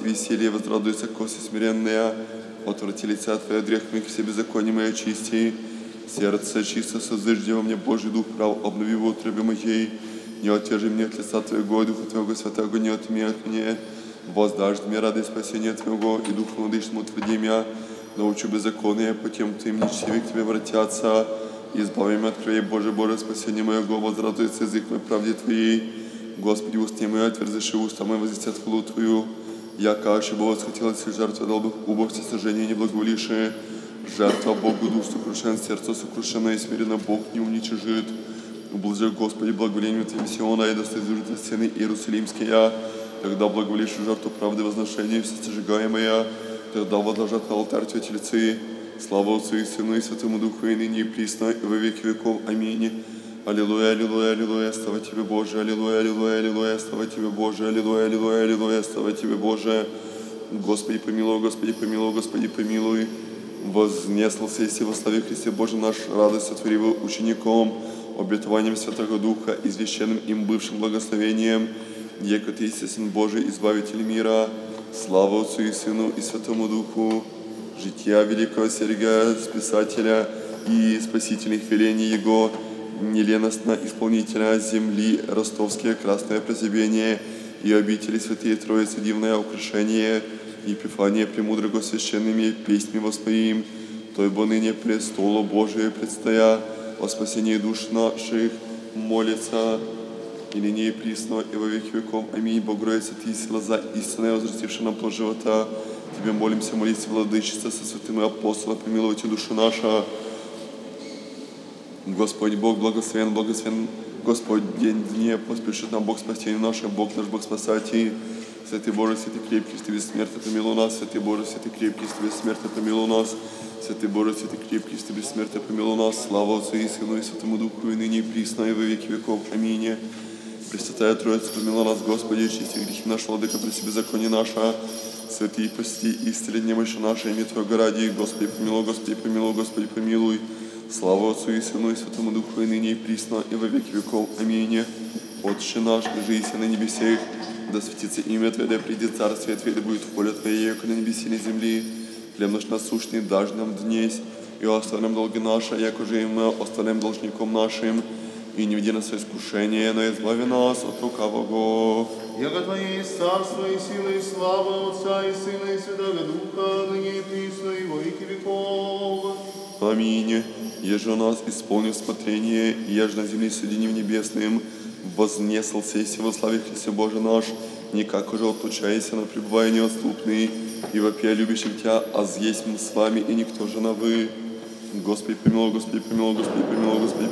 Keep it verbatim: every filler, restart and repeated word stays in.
веселье, возрадуется косы смиренная. Отврати лица Твоя от грех моих, все беззаконие мои очисти. Сердце чисто созыжди во мне, Божий Дух прав, обнови в утробе моей. Не отвержи мне от лица Твоего, и Духа Твоего Святого не отми от меня. Воздашь мне радость спасения Твоего, и Дух Молодышному утверди меня. Научу беззаконие, по тем Твоим нечестивые к Тебе вратятся. Избави меня от крови, Боже, Боже, спасение моего, возрадуется язык мой правде Твоей. Господи, устни мои, отверзиши уста мои, возвестят хвалу Твою. Яка ошибо восхотелась жертва долбых убов, все сожжения не благоволившие. Жертва Богу, дух сокрушен, сердце сокрушено и смиренно Бог не уничижит. Ублажи, Господи, благоволением Твоим Сиона, и достойзужит от стены Иерусалимские. Тогда благоволивши жертву правды возношения, все сожигаемая. Тогда возложат на алтарь Твои тельцы. Слава Отцу и Сыну и Святому Духу, и ныне и присно, и во веки веков. Аминь. Аллилуйя, аллилуйя, аллилуйя, слава Тебе, Боже, аллилуйя, аллилуйя, аллилуйя, слава Тебе, Боже, аллилуйя, аллилуйя, аллилуйя, слава Тебе, Боже. Господи, помилуй, Господи, помилуй, Господи, помилуй. Вознеслся и во славе Христе Божий наш, радость сотворил учеником, обетованием Святого Духа, извещенным им бывшим благословением, яко Ты, Сын Божий, Избавитель мира, слава Отцу и Сыну и Святому Духу, жития великого Сергия, Спасателя и спасительных велений Его, неленостно исполнителя земли, ростовские красное прозябение и обители святые Троицы, дивное украшение, Епифания премудрого священными песнями воспоим, той бо ныне престолу Божие предстоя, о спасении душ наших молится, и ныне и присно, и во веки веков. Аминь. Богородица, Ты сила за истинное, возвративши нам плод живота. Тебе молимся, молись, владычица, со святыми апостолами, помилуйте душу нашу. Господь Бог благословен, благословен Господь день дне, поспешит нам Бог спасения наше, Бог наш, Бог спасатель. Святый Боже, святый крепкий, Ты бессмертный, помилуй нас. Святый Боже, святый крепкий, Ты бессмертный, помилуй нас. Святый Боже, святый крепкий, Ты бессмертный, помилуй нас. Слава Отцу и Сыну и Святому Духу, и ныне и присно, и во веки веков. Аминь. Пресвятая Троица, помилуй нас, Господи, чисти грехи наши, владыка, прости беззаконие наше. Святые пости, исцели немощи наши, имя Твоего ради. Господи, помилуй, Господи, помилуй, Господи, помилуй. Слава Отцу и Сыну и Святому Духу, и ныне и присно, и во веки веков. Аминь. Отче наш, жиися на небесех, да светится имя Твое, да придет царствие Твое, да будет воля Твоя, яко на небесе и на земли. Хлеб наш насущный дашь нам днесь, и оставим долги наши, яко же и мы оставляем должником нашим. И не веди нас в искушение, но избави нас от лукавого. Яко Твое есть царство и сила и слава Отца и Сына и Святого Духа, ныне и присно, и во веки веков. Аминь. Еже у нас исполнив смотрение, еже на земле соединив небесным, вознеслся и во славе Христе Боже наш, никак уже отлучайся, но пребывая неотступный, и вопия любящим Тебя, аз есть мы с вами, и никто же на вы. Господи помилуй, Господи помилуй, Господи помилуй, Господи